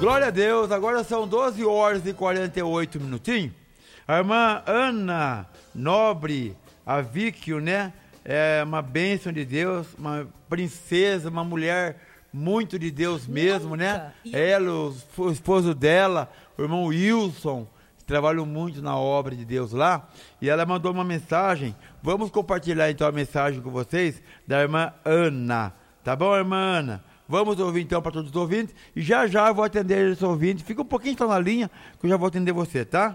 Glória a Deus, agora são 12 horas e 48 minutinhos. A irmã Ana Nobre, a Víquio, né? É uma bênção de Deus, uma princesa, uma mulher muito de Deus mesmo, né? Ela, o esposo dela, o irmão Wilson, trabalham muito na obra de Deus lá. E ela mandou uma mensagem. Vamos compartilhar então a mensagem com vocês da irmã Ana. Tá bom, irmã Ana? Vamos ouvir então para todos os ouvintes. E já eu vou atender esse ouvinte. Fica um pouquinho só na linha que eu já vou atender você, tá?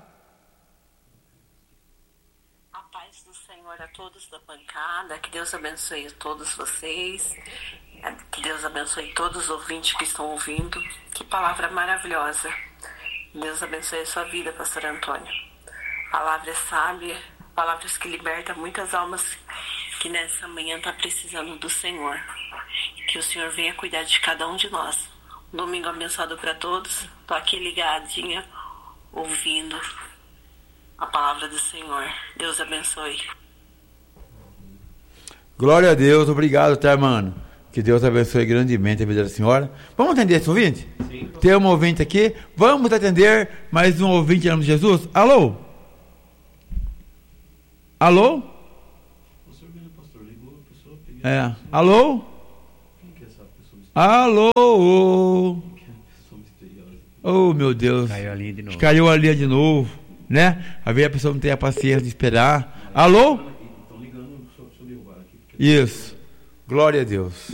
A paz do Senhor a todos da bancada. Que Deus abençoe todos vocês. Que Deus abençoe todos os ouvintes que estão ouvindo. Que palavra maravilhosa. Deus abençoe a sua vida, pastor Antônio. Palavras sábias, palavras que libertam muitas almas que nessa manhã estão precisando do Senhor. Que o Senhor venha cuidar de cada um de nós. Um domingo abençoado para todos. Estou aqui ligadinha, ouvindo a palavra do Senhor. Deus abençoe. Glória a Deus, obrigado, tá, irmão? Que Deus abençoe grandemente a vida da senhora. Vamos atender esse ouvinte? Sim. Tem um ouvinte aqui. Vamos atender mais um ouvinte em nome de Jesus. Alô? Alô? É. Alô? Alô? Oh, meu Deus. Caiu a linha de novo. Caiu a linha de novo, né? Às vezes a pessoa não tem a paciência de esperar. Alô? Isso. Glória a Deus.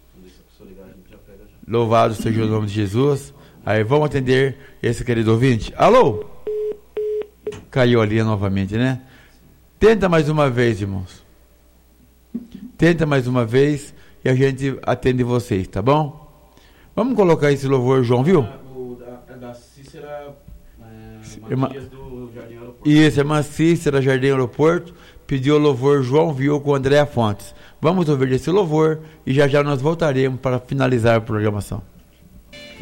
Louvado seja o nome de Jesus. Aí vamos atender esse querido ouvinte. Alô? Caiu a linha novamente, né? Tenta mais uma vez, irmãos. Tenta mais uma vez e a gente atende vocês, tá bom? Vamos colocar esse louvor, João, viu? Da Cícera Matias do Jardim Aeroporto. Isso, irmã Cícera, Jardim Aeroporto, pediu o louvor João Viu com Andréa Fontes. Vamos ouvir esse louvor e já nós voltaremos para finalizar a programação.